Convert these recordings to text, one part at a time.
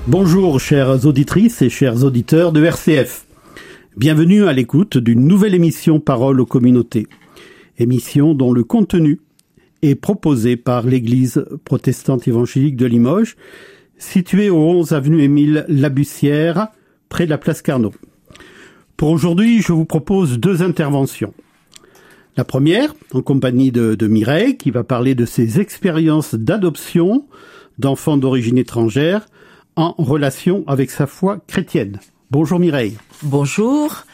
Bonjour chères auditrices et chers auditeurs de RCF. Bienvenue à l'écoute d'une nouvelle émission Parole aux communautés. Émission dont le contenu est proposé par l'Église protestante évangélique de Limoges, située au 11 avenue Émile Labussière, près de la place Carnot. Pour aujourd'hui, je vous propose 2 interventions. La première, en compagnie de Mireille, qui va parler de ses expériences d'adoption d'enfants d'origine étrangère en relation avec sa foi chrétienne. Bonjour Mireille. Bonjour.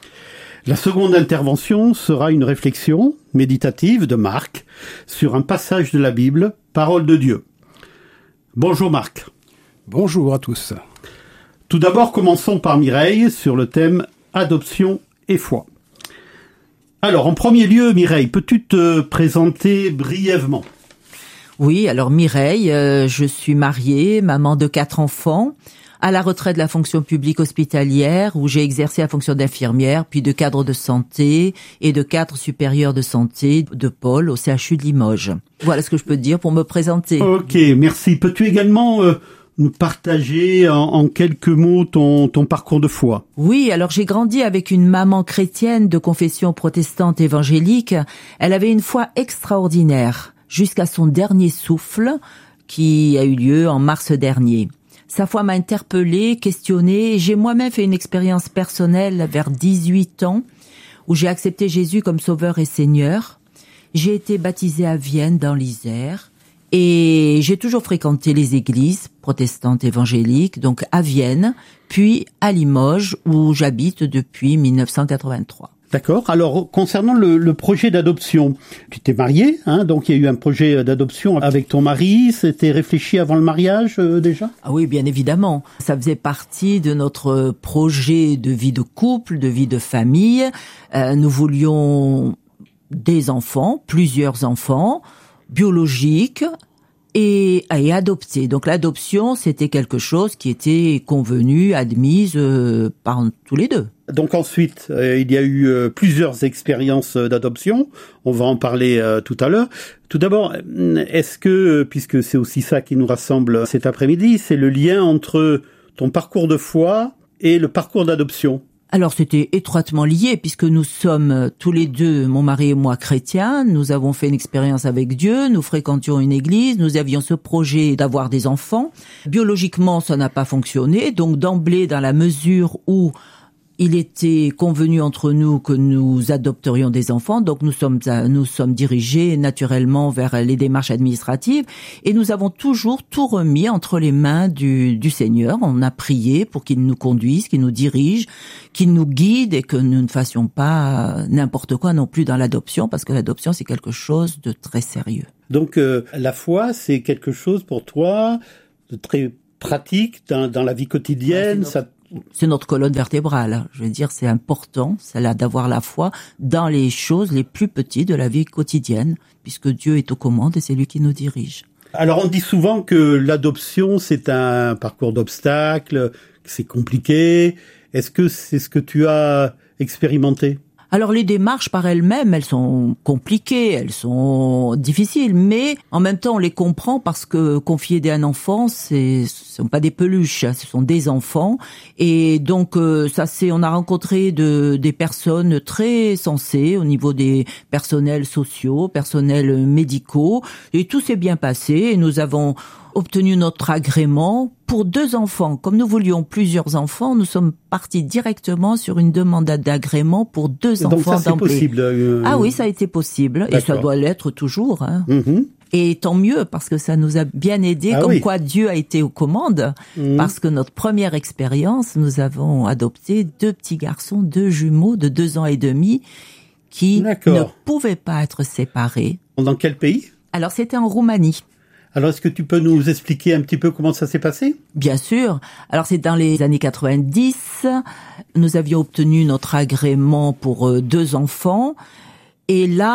La seconde intervention sera une réflexion méditative de Marc sur un passage de la Bible, Parole de Dieu. Bonjour Marc. Bonjour à tous. Tout d'abord, commençons par Mireille sur le thème adoption et foi. Alors, en premier lieu, Mireille, peux-tu te présenter brièvement ? Oui, alors Mireille, je suis mariée, maman de 4 enfants, à la retraite de la fonction publique hospitalière où j'ai exercé la fonction d'infirmière, puis de cadre de santé et de cadre supérieur de santé de pôle au CHU de Limoges. Voilà ce que je peux te dire pour me présenter. Ok, merci. Peux-tu également nous partager en quelques mots ton parcours de foi ? Oui, alors j'ai grandi avec une maman chrétienne de confession protestante évangélique. Elle avait une foi extraordinaire jusqu'à son dernier souffle qui a eu lieu en mars dernier. Sa foi m'a interpellée, questionnée, et j'ai moi-même fait une expérience personnelle vers 18 ans où j'ai accepté Jésus comme sauveur et Seigneur. J'ai été baptisée à Vienne dans l'Isère et j'ai toujours fréquenté les églises protestantes évangéliques, donc à Vienne, puis à Limoges où j'habite depuis 1983. D'accord. Alors, concernant le projet d'adoption, tu t'es mariée, donc il y a eu un projet d'adoption avec ton mari. C'était réfléchi avant le mariage déjà ? Ah oui, bien évidemment. Ça faisait partie de notre projet de vie de couple, de vie de famille. Nous voulions des enfants, plusieurs enfants, biologiques et adoptés. Donc l'adoption, c'était quelque chose qui était convenu, admise par tous les deux. Donc ensuite, il y a eu plusieurs expériences d'adoption. On va en parler tout à l'heure. Tout d'abord, est-ce que, puisque c'est aussi ça qui nous rassemble cet après-midi, c'est le lien entre ton parcours de foi et le parcours d'adoption ? Alors c'était étroitement lié puisque nous sommes tous les deux, mon mari et moi, chrétiens. Nous avons fait une expérience avec Dieu, nous fréquentions une église, nous avions ce projet d'avoir des enfants. Biologiquement, ça n'a pas fonctionné, donc d'emblée, dans la mesure où il était convenu entre nous que nous adopterions des enfants, donc nous sommes dirigés naturellement vers les démarches administratives et nous avons toujours tout remis entre les mains du Seigneur. On a prié pour qu'il nous conduise, qu'il nous dirige, qu'il nous guide et que nous ne fassions pas n'importe quoi non plus dans l'adoption, parce que l'adoption c'est quelque chose de très sérieux. Donc la foi c'est quelque chose pour toi de très pratique dans la vie quotidienne. C'est notre colonne vertébrale. Je veux dire, c'est important, c'est là d'avoir la foi dans les choses les plus petites de la vie quotidienne, puisque Dieu est aux commandes et c'est lui qui nous dirige. Alors on dit souvent que l'adoption c'est un parcours d'obstacles, que c'est compliqué. Est-ce que c'est ce que tu as expérimenté ? Alors les démarches par elles-mêmes, elles sont compliquées, elles sont difficiles, mais en même temps on les comprend parce que confier un enfant, ce sont pas des peluches, ce sont des enfants, et donc on a rencontré des personnes très sensées au niveau des personnels sociaux, personnels médicaux, et tout s'est bien passé, et nous avons obtenu notre agrément pour 2 enfants. Comme nous voulions plusieurs enfants, nous sommes partis directement sur une demande d'agrément pour 2 enfants d'emblée. Donc ça c'est possible. Ah oui, ça a été possible. D'accord. Et ça doit l'être toujours. Mm-hmm. Et tant mieux, parce que ça nous a bien aidé, quoi Dieu a été aux commandes. Parce que notre première expérience, nous avons adopté 2 petits garçons, 2 jumeaux de 2 ans et demi, qui ne pouvaient pas être séparés. Dans quel pays ? Alors c'était en Roumanie. Alors, est-ce que tu peux nous expliquer un petit peu comment ça s'est passé ? Bien sûr. Alors, c'est dans les années 90. Nous avions obtenu notre agrément pour 2 enfants. Et là,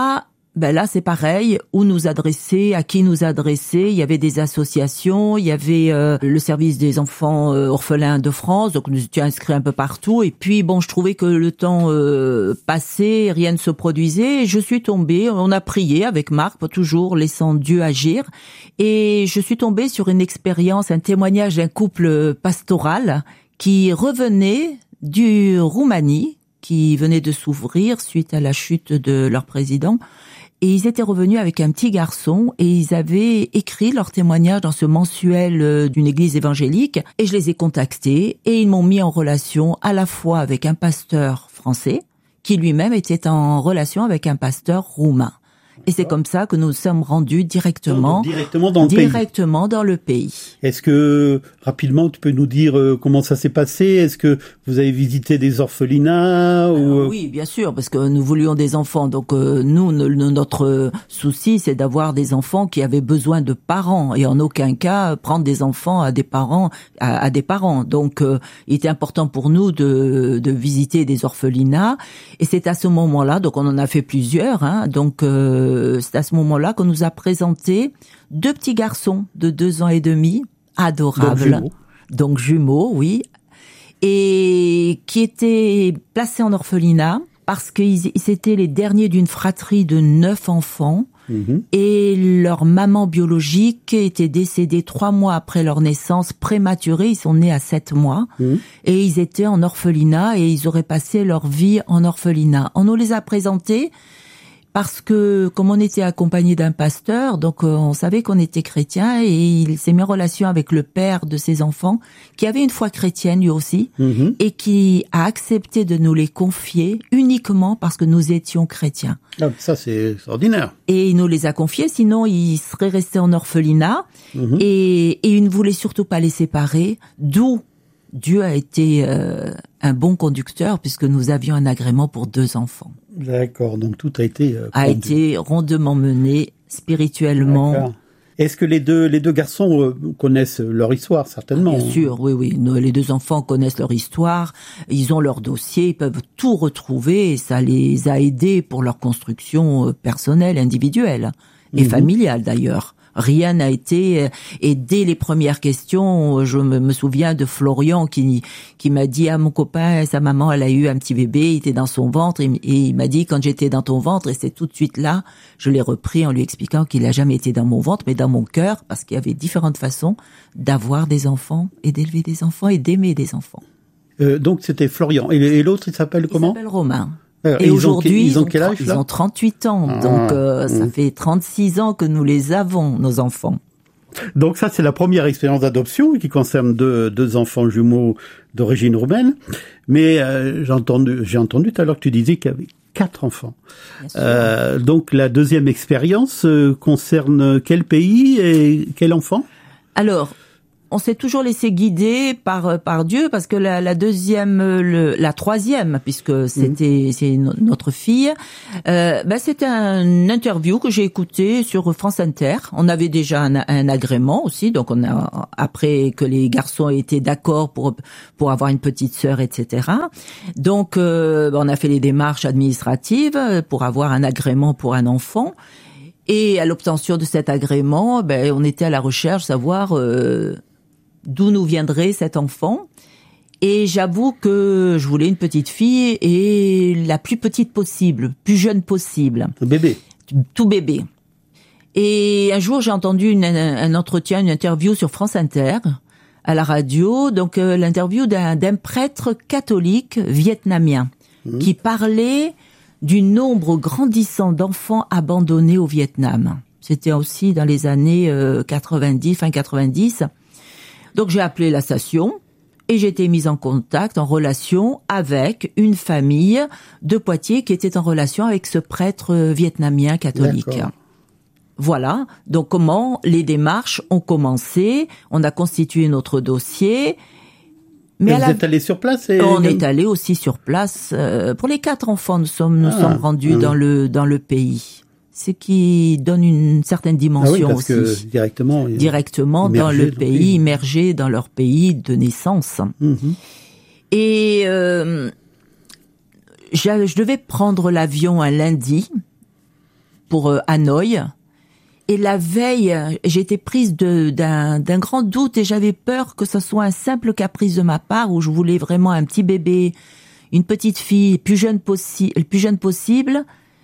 ben là c'est pareil, où nous adresser, à qui nous adresser. Il y avait des associations, il y avait le service des enfants orphelins de France, donc nous étions inscrits un peu partout. Et puis bon, je trouvais que le temps passait, rien ne se produisait. Et je suis tombée, on a prié avec Marc, toujours laissant Dieu agir. Et je suis tombée sur une expérience, un témoignage d'un couple pastoral qui revenait du Roumanie, qui venait de s'ouvrir suite à la chute de leur président. Et ils étaient revenus avec un petit garçon et ils avaient écrit leur témoignage dans ce mensuel d'une église évangélique. Et je les ai contactés et ils m'ont mis en relation à la fois avec un pasteur français qui lui-même était en relation avec un pasteur roumain. Et c'est comme ça que nous sommes rendus directement dans le pays. Est-ce que, rapidement, tu peux nous dire comment ça s'est passé? Est-ce que vous avez visité des orphelinats Oui, bien sûr, parce que nous voulions des enfants. Donc, notre souci, c'est d'avoir des enfants qui avaient besoin de parents. Et en aucun cas, prendre des enfants à des parents. Donc, il était important pour nous de visiter des orphelinats. Et c'est à ce moment-là, donc on en a fait plusieurs, c'est à ce moment-là qu'on nous a présenté 2 petits garçons de 2 ans et demi, adorables. Donc jumeaux, oui. Et qui étaient placés en orphelinat parce qu'ils étaient les derniers d'une fratrie de 9 enfants. Et leur maman biologique était décédée 3 mois après leur naissance, prématurée. Ils sont nés à 7 mois. Et ils étaient en orphelinat et ils auraient passé leur vie en orphelinat. On nous les a présentés parce que, comme on était accompagné d'un pasteur, donc on savait qu'on était chrétien et il s'est mis en relation avec le père de ses enfants, qui avait une foi chrétienne lui aussi, et qui a accepté de nous les confier uniquement parce que nous étions chrétiens. Ah, ça c'est extraordinaire. Et il nous les a confiés, sinon ils seraient restés en orphelinat, et il ne voulait surtout pas les séparer, d'où Dieu a été un bon conducteur puisque nous avions un agrément pour 2 enfants. D'accord, donc tout a été rondement mené spirituellement. D'accord. Est-ce que les deux garçons connaissent leur histoire, certainement? Bien sûr, oui. Les 2 enfants connaissent leur histoire, ils ont leur dossier, ils peuvent tout retrouver et ça les a aidés pour leur construction personnelle, individuelle et familiale d'ailleurs. Rien n'a été, et dès les premières questions, je me souviens de Florian qui m'a dit, mon copain, sa maman, elle a eu un petit bébé, il était dans son ventre, et il m'a dit, quand j'étais dans ton ventre, et c'est tout de suite là, je l'ai repris en lui expliquant qu'il a jamais été dans mon ventre, mais dans mon cœur, parce qu'il y avait différentes façons d'avoir des enfants, et d'élever des enfants, et d'aimer des enfants. Donc c'était Florian. Et l'autre, il s'appelle comment? Il s'appelle Romain. Et aujourd'hui, ils ont quel âge, là? Ils ont 38 ans, donc ça fait 36 ans que nous les avons, nos enfants. Donc ça, c'est la première expérience d'adoption qui concerne deux enfants jumeaux d'origine roumaine. Mais j'ai entendu tout à l'heure que tu disais qu'il y avait 4 enfants. Donc la deuxième expérience concerne quel pays et quel enfant? Alors, on s'est toujours laissé guider par Dieu parce que la troisième, puisque c'est notre fille, c'était une interview que j'ai écoutée sur France Inter. On avait déjà un agrément aussi, donc on a, après que les garçons aient été d'accord pour avoir une petite sœur, etc. Donc on a fait les démarches administratives pour avoir un agrément pour un enfant. Et à l'obtention de cet agrément, on était à la recherche de savoir d'où nous viendrait cet enfant. Et j'avoue que je voulais une petite fille et la plus petite possible, plus jeune possible. Bébé. Tout bébé. Et un jour, j'ai entendu un entretien, une interview sur France Inter, à la radio, donc l'interview d'un prêtre catholique vietnamien qui parlait du nombre grandissant d'enfants abandonnés au Vietnam. C'était aussi dans les années 90, fin 90. Donc j'ai appelé la station et j'ai été mise en contact, en relation avec une famille de Poitiers qui était en relation avec ce prêtre vietnamien catholique. D'accord. Voilà, donc comment les démarches ont commencé, on a constitué notre dossier. Mais vous êtes allé sur place On est allé aussi sur place. Pour les 4 enfants, nous sommes rendus dans le pays. Ce qui donne une certaine dimension parce aussi. Que directement dans le pays, immergés dans leur pays de naissance. Et je devais prendre l'avion un lundi pour Hanoï. Et la veille, j'ai été prise d'un grand doute et j'avais peur que ce soit un simple caprice de ma part où je voulais vraiment un petit bébé, une petite fille, le plus jeune possible.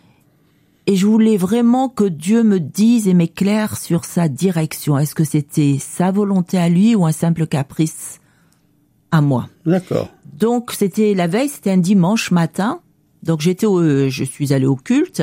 Et je voulais vraiment que Dieu me dise et m'éclaire sur sa direction. Est-ce que c'était sa volonté à lui ou un simple caprice à moi? D'accord. Donc c'était la veille, c'était un dimanche matin. Donc je suis allée au culte.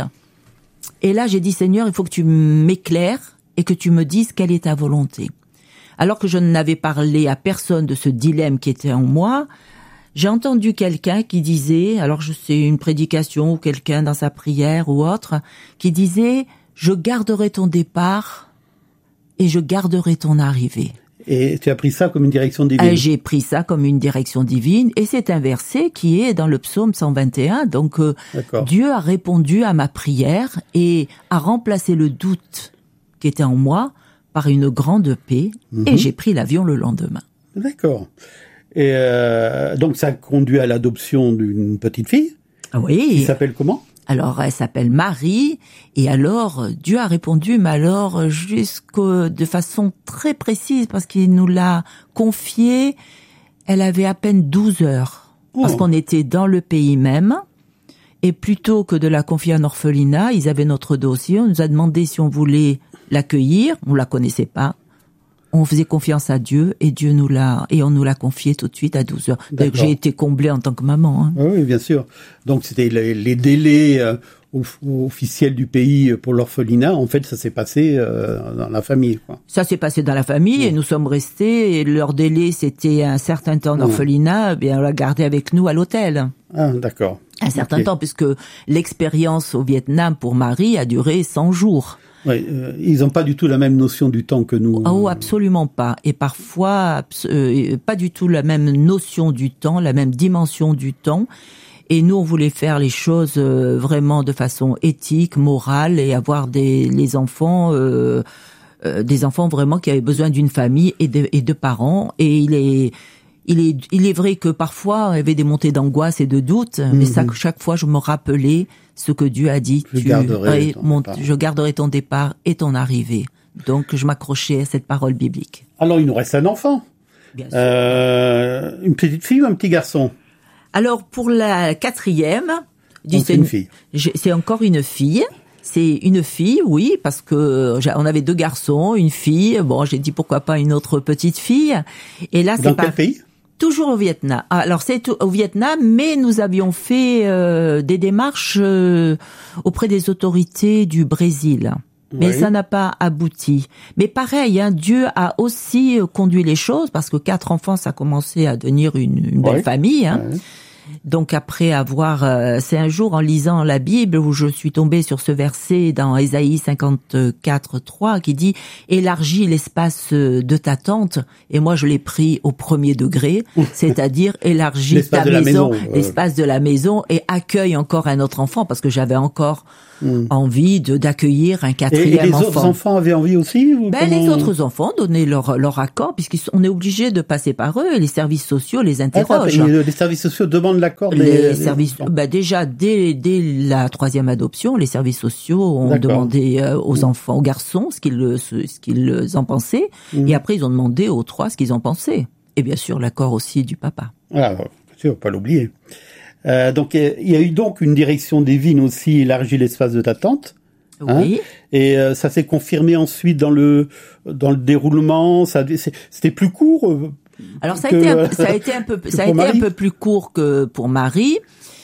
Et là, j'ai dit, Seigneur, il faut que tu m'éclaires et que tu me dises quelle est ta volonté. Alors que je n'avais parlé à personne de ce dilemme qui était en moi, j'ai entendu quelqu'un qui disait, alors je sais, une prédication ou quelqu'un dans sa prière ou autre, qui disait, je garderai ton départ et je garderai ton arrivée. Et tu as pris ça comme une direction divine? J'ai pris ça comme une direction divine, et c'est un verset qui est dans le psaume 121. Donc Dieu a répondu à ma prière et a remplacé le doute qui était en moi par une grande paix, et j'ai pris l'avion le lendemain. D'accord. Et donc ça conduit à l'adoption d'une petite fille. Oui. Qui s'appelle comment? Alors, elle s'appelle Marie, et alors, Dieu a répondu, mais alors, de façon très précise, parce qu'il nous l'a confiée, elle avait à peine 12 heures. Parce qu'on était dans le pays même, et plutôt que de la confier en orphelinat, ils avaient notre dossier, on nous a demandé si on voulait l'accueillir, on la connaissait pas. On faisait confiance à Dieu et on nous l'a confié tout de suite à 12 heures. Donc j'ai été comblée en tant que maman. Hein. Oui, bien sûr. Donc c'était les délais officiels du pays pour l'orphelinat. En fait, ça s'est passé dans la famille, quoi. Ça s'est passé dans la famille et nous sommes restés. Et leur délai, c'était un certain temps d'orphelinat. Bien, on l'a gardé avec nous à l'hôtel. Ah, d'accord. Un certain temps, puisque l'expérience au Vietnam pour Marie a duré 100 jours. Oui, ils n'ont pas du tout la même notion du temps que nous. Oh, absolument pas. Et parfois, pas du tout la même notion du temps, la même dimension du temps. Et nous, on voulait faire les choses vraiment de façon éthique, morale, et avoir des enfants vraiment qui avaient besoin d'une famille et de parents. Et il est vrai que parfois, il y avait des montées d'angoisse et de doute, mais chaque fois, je me rappelais ce que Dieu a dit. Je garderai ton départ et ton arrivée. Donc, je m'accrochais à cette parole biblique. Alors, il nous reste un enfant. Bien sûr. Une petite fille ou un petit garçon? Alors, pour la 4e, c'est une fille. C'est encore une fille. C'est une fille, oui, parce que on avait 2 garçons, une fille. Bon, j'ai dit pourquoi pas une autre petite fille. Et là, c'est dans quel pays? Toujours au Vietnam. Alors c'est au Vietnam, mais nous avions fait des démarches auprès des autorités du Brésil. Mais oui. Ça n'a pas abouti. Mais pareil, hein, Dieu a aussi conduit les choses, parce que 4 enfants, ça commençait à devenir une belle famille. Hein. Oui. Donc après avoir, c'est un jour en lisant la Bible où je suis tombée sur ce verset dans Ésaïe 54:3 qui dit « Élargis l'espace de ta tente ». Et moi je l'ai pris au premier degré, c'est-à-dire élargis ta maison, l'espace de la maison, et accueille encore un autre enfant, parce que j'avais encore envie d'accueillir un 4e enfant. Et les autres enfants avaient envie aussi? Les autres enfants donnaient leur accord, puisqu'on est obligé de passer par eux, et les services sociaux les interrogent. Les services sociaux demandent l'accord des enfants. Déjà, dès la 3e adoption, les services sociaux ont demandé aux enfants, aux garçons, ce qu'ils en pensaient, et après ils ont demandé aux 3 ce qu'ils en pensaient. Et bien sûr, l'accord aussi du papa. Ah, bien sûr, pas l'oublier. Donc, il y a eu donc une direction divine aussi, élargir l'espace de ta tente. Oui. Hein, et ça s'est confirmé ensuite dans le déroulement. C'était plus court. Alors ça a été un peu plus court que pour Marie.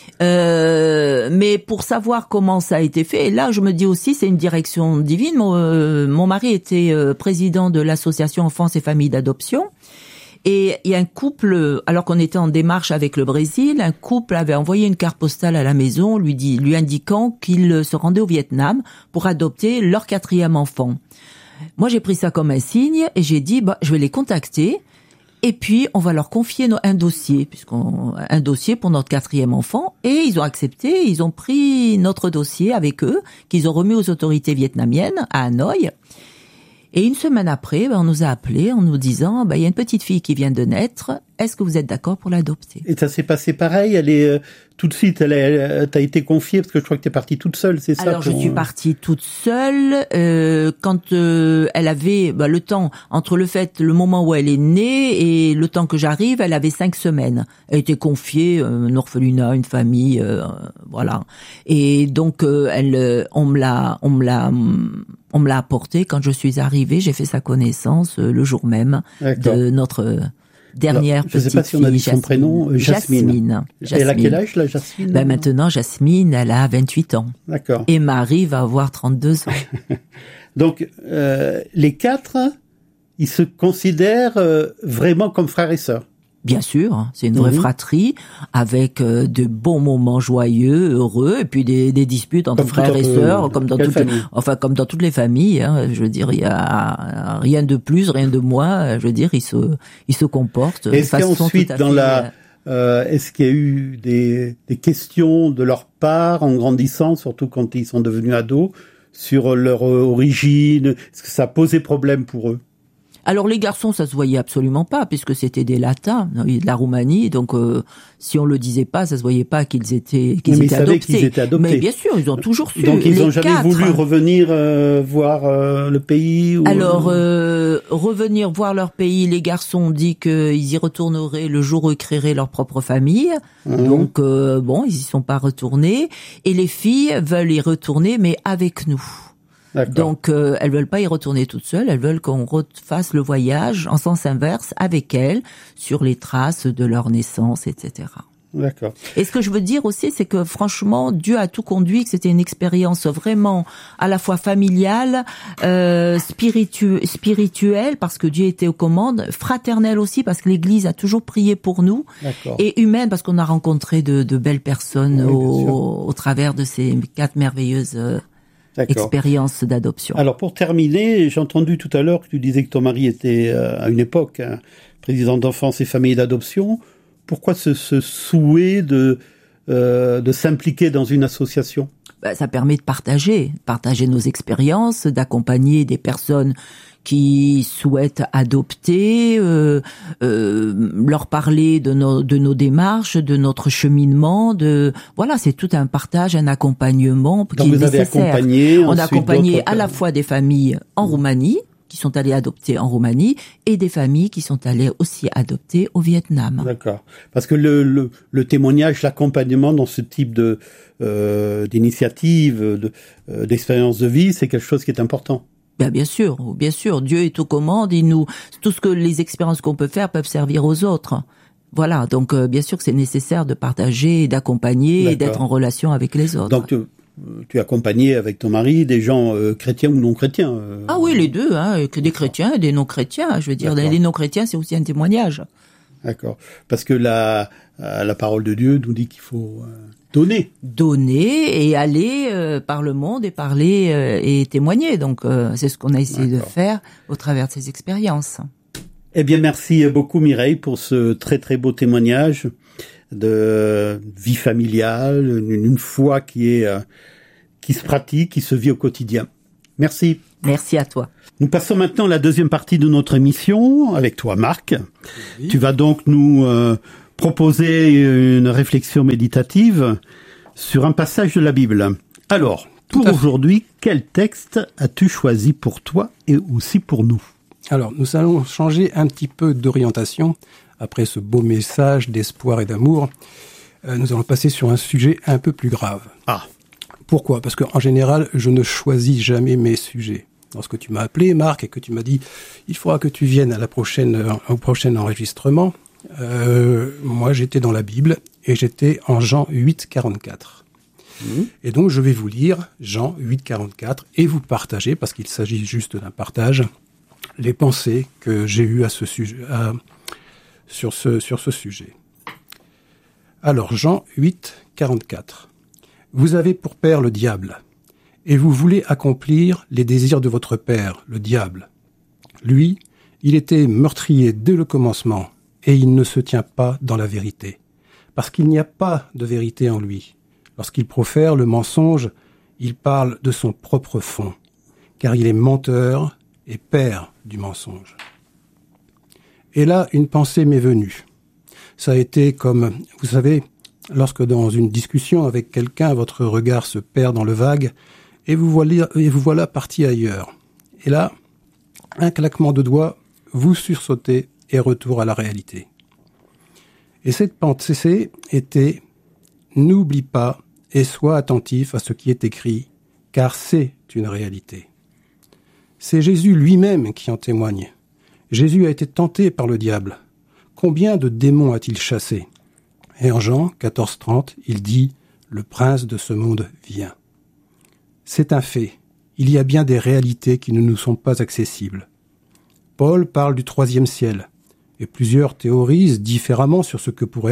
Mais pour savoir comment ça a été fait, et là je me dis aussi c'est une direction divine. Mon mari était président de l'association Enfance et Familles d'Adoption. Et il y a un couple, alors qu'on était en démarche avec le Brésil, un couple avait envoyé une carte postale à la maison, lui indiquant qu'il se rendait au Vietnam pour adopter leur 4e enfant. Moi, j'ai pris ça comme un signe et j'ai dit, je vais les contacter et puis on va leur confier un dossier, un dossier pour notre 4e enfant. Et ils ont accepté, ils ont pris notre dossier avec eux, qu'ils ont remis aux autorités vietnamiennes à Hanoï. Et une semaine après, on nous a appelés en nous disant, il y a une petite fille qui vient de naître, est-ce que vous êtes d'accord pour l'adopter? Et ça s'est passé pareil, elle est tout de suite, t'as été confiée, parce que je crois que t'es partie toute seule, c'est ça? Alors je suis partie toute seule, quand elle avait le temps, entre le moment où elle est née et le temps que j'arrive, elle avait 5 semaines. Elle était confiée, un orphelinat, une famille, voilà. Et donc on me l'a apportée quand je suis arrivée. J'ai fait sa connaissance le jour même de notre dernière petite fille. Je ne sais pas si on a dit son prénom. Jasmine. Elle a quel âge, là, Jasmine? Maintenant, Jasmine, elle a 28 ans. D'accord. Et Marie va avoir 32 ans. Donc, les 4, ils se considèrent vraiment comme frères et sœurs. Bien sûr, c'est une vraie fratrie avec de bons moments joyeux, heureux, et puis des disputes entre frères et sœurs, comme dans toutes les familles. Hein, je veux dire, il y a rien de plus, rien de moins. Je veux dire, ils se comportent. Est-ce qu'ensuite, est-ce qu'il y a eu des questions de leur part en grandissant, surtout quand ils sont devenus ados, sur leur origine? Est-ce que ça a posé problème pour eux? Alors les garçons, ça se voyait absolument pas, puisque c'était des latins, de la Roumanie, donc si on le disait pas, ça se voyait pas qu'ils étaient adoptés. Mais bien sûr, ils ont toujours su. Donc ils ont jamais voulu revenir voir le pays ou... Alors revenir voir leur pays, les garçons ont dit qu'ils y retourneraient le jour où ils créeraient leur propre famille. Donc ils y sont pas retournés, et les filles veulent y retourner, mais avec nous. D'accord. Donc elles veulent pas y retourner toutes seules, elles veulent qu'on refasse le voyage en sens inverse avec elles, sur les traces de leur naissance, etc. D'accord. Et ce que je veux dire aussi, c'est que franchement, Dieu a tout conduit, que c'était une expérience vraiment à la fois familiale, spirituelle, parce que Dieu était aux commandes, fraternelle aussi, parce que l'Église a toujours prié pour nous, d'accord, et humaine, parce qu'on a rencontré de belles personnes au travers de ces 4 merveilleuses expérience d'adoption. Alors pour terminer, j'ai entendu tout à l'heure que tu disais que ton mari était à une époque président d'enfance et famille d'adoption. Pourquoi ce souhait de s'impliquer dans une association? Ça permet de partager nos expériences, d'accompagner des personnes qui souhaitent adopter, leur parler de nos démarches, de notre cheminement, c'est tout un partage, un accompagnement qui est nécessaire. On a accompagné à la fois des familles en Roumanie, qui sont allées adopter en Roumanie, et des familles qui sont allées aussi adopter au Vietnam. D'accord. Parce que le témoignage, l'accompagnement dans ce type d'initiative, d'expérience de vie, c'est quelque chose qui est important. Bien sûr, Dieu est aux commandes, tout ce que les expériences qu'on peut faire peuvent servir aux autres. Voilà, donc bien sûr que c'est nécessaire de partager, d'accompagner, d'accord, et d'être en relation avec les autres. Donc tu accompagnais avec ton mari des gens chrétiens ou non chrétiens? Ah oui, les deux, que des chrétiens et des non chrétiens. Je veux dire, les non chrétiens, c'est aussi un témoignage. D'accord, parce que la parole de Dieu nous dit qu'il faut donner et aller par le monde et parler et témoigner. Donc c'est ce qu'on a essayé de faire au travers de ces expériences. Eh bien, merci beaucoup Mireille pour ce très très beau témoignage de vie familiale, une foi qui se pratique, qui se vit au quotidien. Merci. Merci à toi. Nous passons maintenant à la deuxième partie de notre émission avec toi, Marc. Oui. Tu vas donc nous proposer une réflexion méditative sur un passage de la Bible. Alors, pour aujourd'hui, quel texte as-tu choisi pour toi et aussi pour nous? Alors, nous allons changer un petit peu d'orientation. Après ce beau message d'espoir et d'amour, nous allons passer sur un sujet un peu plus grave. Ah. Pourquoi? Parce qu'en général, je ne choisis jamais mes sujets. Lorsque tu m'as appelé, Marc, et que tu m'as dit « il faudra que tu viennes au prochain enregistrement », moi j'étais dans la Bible et j'étais en Jean 8, 44. Et donc je vais vous lire Jean 8, 44 et vous partager, parce qu'il s'agit juste d'un partage, les pensées que j'ai eues à ce sujet, sur ce sujet. Alors Jean 8, 44. Vous avez pour père le diable, et vous voulez accomplir les désirs de votre père, le diable. Lui, il était meurtrier dès le commencement, et il ne se tient pas dans la vérité, parce qu'il n'y a pas de vérité en lui. Lorsqu'il profère le mensonge, il parle de son propre fond, car il est menteur et père du mensonge. Et là, une pensée m'est venue. Ça a été comme, vous savez, lorsque dans une discussion avec quelqu'un, votre regard se perd dans le vague et vous voilà parti ailleurs. Et là, un claquement de doigts, vous sursautez et retour à la réalité. Et cette pensée était « N'oublie pas et sois attentif à ce qui est écrit, car c'est une réalité. » C'est Jésus lui-même qui en témoigne. Jésus a été tenté par le diable. Combien de démons a-t-il chassé ? Et en Jean 14:30, il dit « Le prince de ce monde vient ». C'est un fait. Il y a bien des réalités qui ne nous sont pas accessibles. Paul parle du 3e ciel, et plusieurs théorisent différemment sur ce que pourraient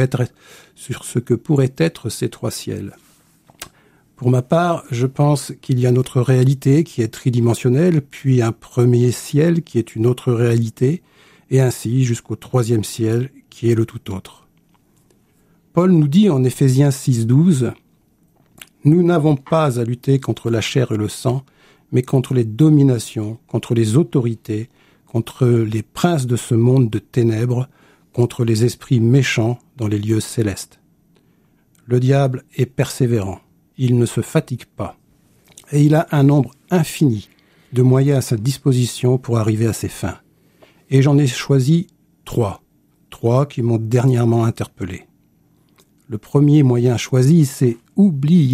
être ces 3 ciels. Pour ma part, je pense qu'il y a notre réalité qui est tridimensionnelle, puis un premier ciel qui est une autre réalité, et ainsi jusqu'au 3e ciel qui est le tout autre. Paul nous dit en Éphésiens 6:12 « Nous n'avons pas à lutter contre la chair et le sang, mais contre les dominations, contre les autorités, contre les princes de ce monde de ténèbres, contre les esprits méchants dans les lieux célestes. » Le diable est persévérant. Il ne se fatigue pas. Et il a un nombre infini de moyens à sa disposition pour arriver à ses fins. Et j'en ai choisi 3. 3 qui m'ont dernièrement interpellé. Le premier moyen choisi, c'est « oubliez-moi ».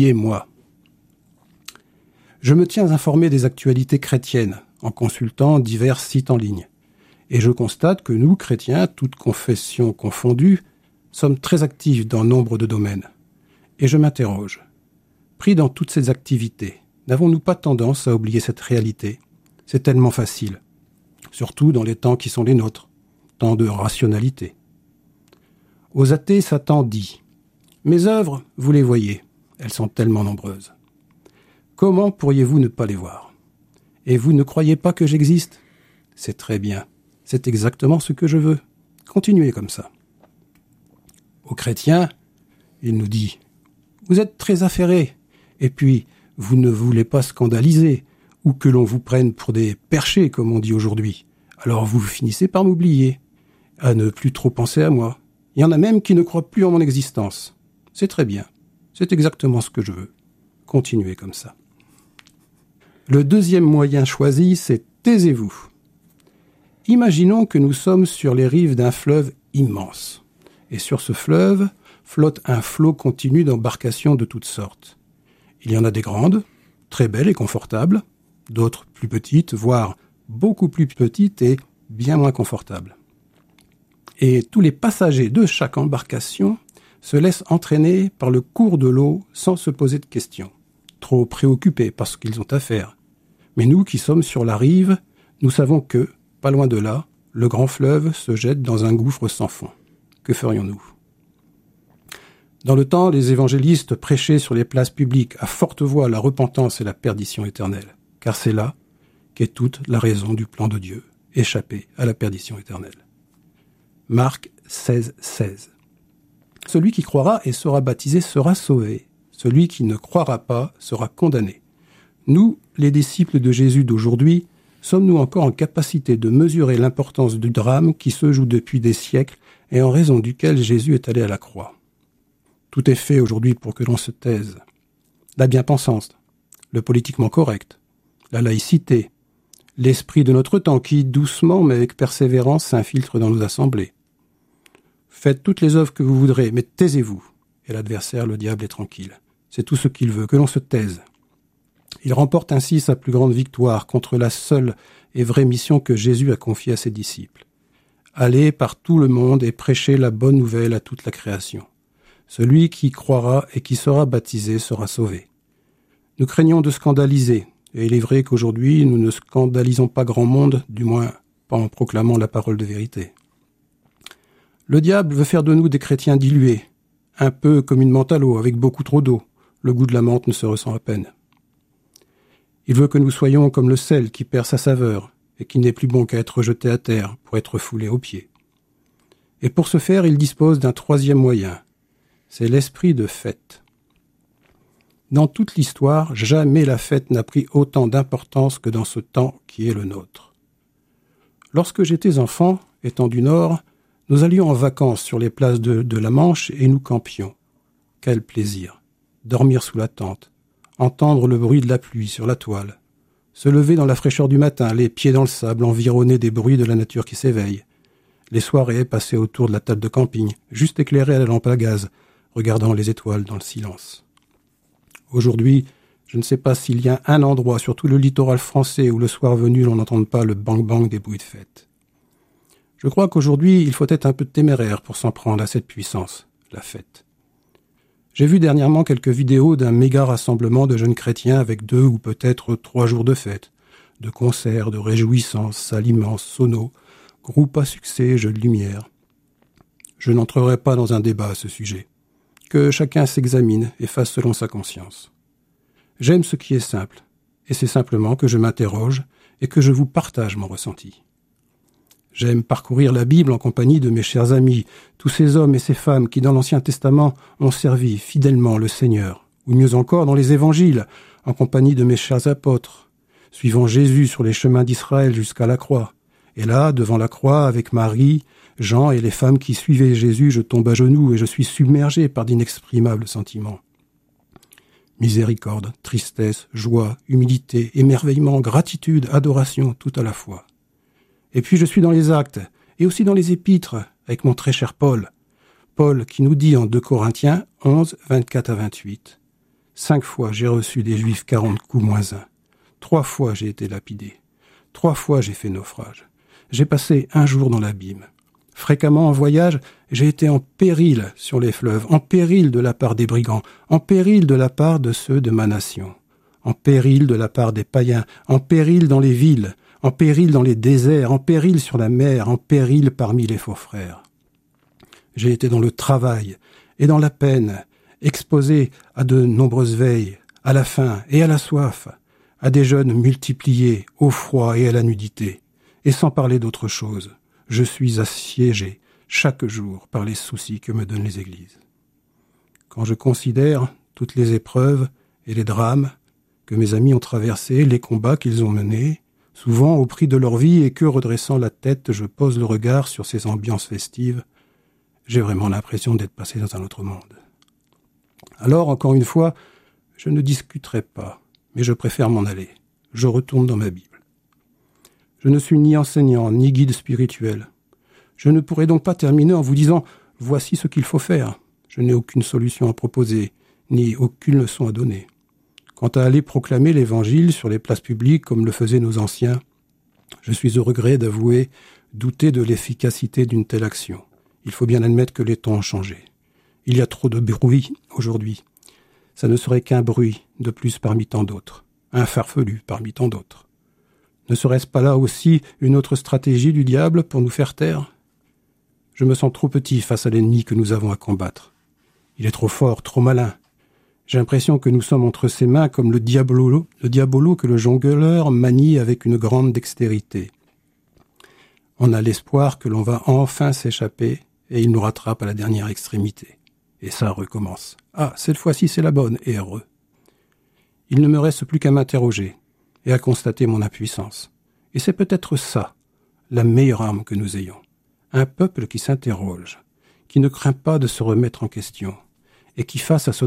Je me tiens informé des actualités chrétiennes en consultant divers sites en ligne. Et je constate que nous, chrétiens, toutes confessions confondues, sommes très actifs dans nombre de domaines. Et je m'interroge. Pris dans toutes ces activités, n'avons-nous pas tendance à oublier cette réalité ? C'est tellement facile, surtout dans les temps qui sont les nôtres, temps de rationalité. Aux athées, Satan dit « Mes œuvres, vous les voyez, elles sont tellement nombreuses. Comment pourriez-vous ne pas les voir ? Et vous ne croyez pas que j'existe ? C'est très bien, c'est exactement ce que je veux. Continuez comme ça. » Aux chrétiens, il nous dit « Vous êtes très affairés. Et puis, vous ne voulez pas scandaliser, ou que l'on vous prenne pour des perchés, comme on dit aujourd'hui. Alors vous finissez par m'oublier, à ne plus trop penser à moi. Il y en a même qui ne croient plus en mon existence. C'est très bien, c'est exactement ce que je veux. Continuez comme ça. » Le deuxième moyen choisi, c'est « taisez-vous ». Imaginons que nous sommes sur les rives d'un fleuve immense. Et sur ce fleuve flotte un flot continu d'embarcations de toutes sortes. Il y en a des grandes, très belles et confortables, d'autres plus petites, voire beaucoup plus petites et bien moins confortables. Et tous les passagers de chaque embarcation se laissent entraîner par le cours de l'eau sans se poser de questions, trop préoccupés par ce qu'ils ont à faire. Mais nous qui sommes sur la rive, nous savons que, pas loin de là, le grand fleuve se jette dans un gouffre sans fond. Que ferions-nous ? Dans le temps, les évangélistes prêchaient sur les places publiques à forte voix la repentance et la perdition éternelle, car c'est là qu'est toute la raison du plan de Dieu, échapper à la perdition éternelle. Marc 16:16. Celui qui croira et sera baptisé sera sauvé. Celui qui ne croira pas sera condamné. Nous, les disciples de Jésus d'aujourd'hui, sommes-nous encore en capacité de mesurer l'importance du drame qui se joue depuis des siècles et en raison duquel Jésus est allé à la croix ? Tout est fait aujourd'hui pour que l'on se taise. La bien-pensance, le politiquement correct, la laïcité, l'esprit de notre temps qui, doucement mais avec persévérance, s'infiltre dans nos assemblées. Faites toutes les œuvres que vous voudrez, mais taisez-vous. Et l'adversaire, le diable, est tranquille. C'est tout ce qu'il veut, que l'on se taise. Il remporte ainsi sa plus grande victoire contre la seule et vraie mission que Jésus a confiée à ses disciples. Allez par tout le monde et prêchez la bonne nouvelle à toute la création. Celui qui croira et qui sera baptisé sera sauvé. Nous craignons de scandaliser, et il est vrai qu'aujourd'hui nous ne scandalisons pas grand monde, du moins pas en proclamant la parole de vérité. Le diable veut faire de nous des chrétiens dilués, un peu comme une menthe à l'eau avec beaucoup trop d'eau. Le goût de la menthe ne se ressent à peine. Il veut que nous soyons comme le sel qui perd sa saveur et qui n'est plus bon qu'à être jeté à terre pour être foulé aux pieds. Et pour ce faire, il dispose d'un troisième moyen. C'est l'esprit de fête. Dans toute l'histoire, jamais la fête n'a pris autant d'importance que dans ce temps qui est le nôtre. Lorsque j'étais enfant, étant du Nord, nous allions en vacances sur les places de la Manche et nous campions. Quel plaisir! Dormir sous la tente, entendre le bruit de la pluie sur la toile, se lever dans la fraîcheur du matin, les pieds dans le sable, environnés des bruits de la nature qui s'éveille. Les soirées passées autour de la table de camping, juste éclairées à la lampe à gaz, regardant les étoiles dans le silence. Aujourd'hui, je ne sais pas s'il y a un endroit sur tout le littoral français où le soir venu l'on n'entende pas le bang-bang des bruits de fête. Je crois qu'aujourd'hui, il faut être un peu téméraire pour s'en prendre à cette puissance, la fête. J'ai vu dernièrement quelques vidéos d'un méga rassemblement de jeunes chrétiens avec 2 ou peut-être 3 jours de fête, de concerts, de réjouissances, salles immenses, sonos, groupes à succès, jeux de lumière. Je n'entrerai pas dans un débat à ce sujet. Que chacun s'examine et fasse selon sa conscience. J'aime ce qui est simple, et c'est simplement que je m'interroge et que je vous partage mon ressenti. J'aime parcourir la Bible en compagnie de mes chers amis, tous ces hommes et ces femmes qui, dans l'Ancien Testament, ont servi fidèlement le Seigneur, ou mieux encore dans les Évangiles, en compagnie de mes chers apôtres, suivant Jésus sur les chemins d'Israël jusqu'à la croix. Et là, devant la croix, avec Marie, Jean et les femmes qui suivaient Jésus, je tombe à genoux et je suis submergé par d'inexprimables sentiments. Miséricorde, tristesse, joie, humilité, émerveillement, gratitude, adoration, tout à la fois. Et puis je suis dans les actes, et aussi dans les épîtres, avec mon très cher Paul. Paul qui nous dit en 2 Corinthiens 11, 24 à 28. 5 fois j'ai reçu des Juifs 40 coups moins 1. 3 fois j'ai été lapidé. 3 fois j'ai fait naufrage. J'ai passé 1 jour dans l'abîme. Fréquemment en voyage, j'ai été en péril sur les fleuves, en péril de la part des brigands, en péril de la part de ceux de ma nation, en péril de la part des païens, en péril dans les villes, en péril dans les déserts, en péril sur la mer, en péril parmi les faux frères. J'ai été dans le travail et dans la peine, exposé à de nombreuses veilles, à la faim et à la soif, à des jeûnes multipliés, au froid et à la nudité, et sans parler d'autre chose. Je suis assiégé chaque jour par les soucis que me donnent les églises. Quand je considère toutes les épreuves et les drames que mes amis ont traversés, les combats qu'ils ont menés, souvent au prix de leur vie, et que, redressant la tête, je pose le regard sur ces ambiances festives, j'ai vraiment l'impression d'être passé dans un autre monde. Alors, encore une fois, je ne discuterai pas, mais je préfère m'en aller. Je retourne dans ma Bible. Je ne suis ni enseignant, ni guide spirituel. Je ne pourrai donc pas terminer en vous disant « voici ce qu'il faut faire ». Je n'ai aucune solution à proposer, ni aucune leçon à donner. Quant à aller proclamer l'Évangile sur les places publiques comme le faisaient nos anciens, je suis au regret d'avouer douter de l'efficacité d'une telle action. Il faut bien admettre que les temps ont changé. Il y a trop de bruit aujourd'hui. Ça ne serait qu'un bruit de plus parmi tant d'autres, un farfelu parmi tant d'autres. Ne serait-ce pas là aussi une autre stratégie du diable pour nous faire taire ? Je me sens trop petit face à l'ennemi que nous avons à combattre. Il est trop fort, trop malin. J'ai l'impression que nous sommes entre ses mains comme le diabolo que le jongleur manie avec une grande dextérité. On a l'espoir que l'on va enfin s'échapper et il nous rattrape à la dernière extrémité. Et ça recommence. Ah, cette fois-ci c'est la bonne, et heureux. Il ne me reste plus qu'à m'interroger et à constater mon impuissance. Et c'est peut-être ça, la meilleure arme que nous ayons. Un peuple qui s'interroge, qui ne craint pas de se remettre en question, et qui, face à ce